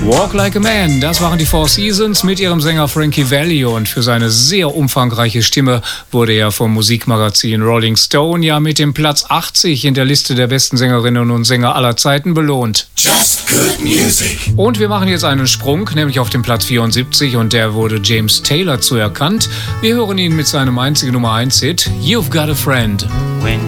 Walk Like a Man, das waren die Four Seasons mit ihrem Sänger Frankie Valli, und für seine sehr umfangreiche Stimme wurde er vom Musikmagazin Rolling Stone ja mit dem Platz 80 in der Liste der besten Sängerinnen und Sänger aller Zeiten belohnt. Just good music. Und wir machen jetzt einen Sprung, nämlich auf den Platz 74, und der wurde James Taylor zuerkannt. Wir hören ihn mit seinem einzigen Nummer 1 Hit, You've Got a Friend.